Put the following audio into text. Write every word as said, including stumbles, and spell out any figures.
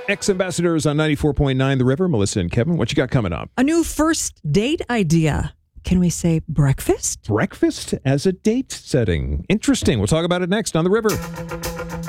Ex-Ambassadors on ninety-four point nine The River. Melissa and Kevin, what you got coming up? A new first date idea. Can we say breakfast? Breakfast as a date setting. Interesting. We'll talk about it next on The River.